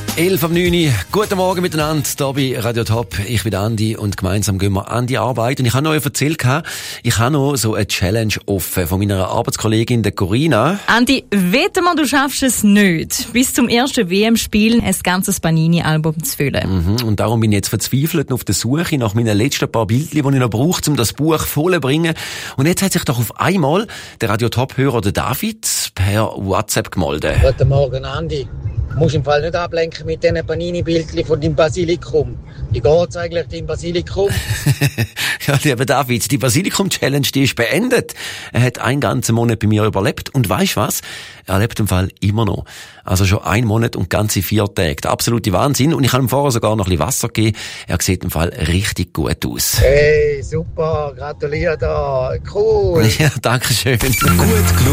11:09. Guten Morgen miteinander, hier bei Radio Top. Ich bin Andi und gemeinsam gehen wir an die Arbeit. Und ich habe noch erzählt, ich habe noch so eine Challenge offen von meiner Arbeitskollegin, der Corinna. Andi, wette mal, du schaffst es nicht, bis zum ersten WM-Spiel ein ganzes Panini-Album zu füllen. Und darum bin ich jetzt verzweifelt auf der Suche nach meinen letzten paar Bildchen, die ich noch brauche, um das Buch voll zu bringen. Und jetzt hat sich doch auf einmal der Radio Top-Hörer, der David, per WhatsApp gemeldet. Guten Morgen, Andi. Du musst im Fall nicht ablenken mit diesen Panini-Bildchen von deinem Basilikum. Wie geht's eigentlich, dein Basilikum? Ja, lieber David, die Basilikum-Challenge, die ist beendet. Er hat einen ganzen Monat bei mir überlebt. Und weisst was? Er lebt im Fall immer noch. Also schon 1 Monat und ganze 4 Tage. Der absolute Wahnsinn. Und ich habe ihm vorher sogar noch ein bisschen Wasser gegeben. Er sieht im Fall richtig gut aus. Hey, super. Gratuliere da. Cool. Ja, danke schön. Gut